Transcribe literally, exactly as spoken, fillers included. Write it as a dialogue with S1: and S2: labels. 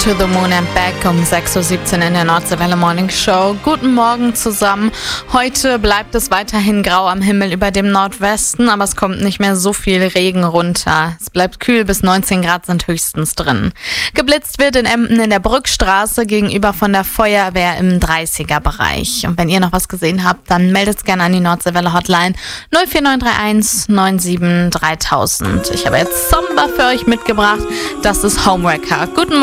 S1: To the Moon and Back um sechs Uhr siebzehn in der Nordseewelle Morning Show. Guten Morgen zusammen. Heute bleibt es weiterhin grau am Himmel über dem Nordwesten, aber es kommt nicht mehr so viel Regen runter. Es bleibt kühl, bis neunzehn Grad sind höchstens drin. Geblitzt wird in Emden in der Brückstraße gegenüber von der Feuerwehr im dreißiger Bereich. Und wenn ihr noch was gesehen habt, dann meldet es gerne an die Nordseewelle Hotline null vier neun drei eins neun sieben dreitausend. Ich habe jetzt Sommer für euch mitgebracht. Das ist Homewrecker. Guten Morgen.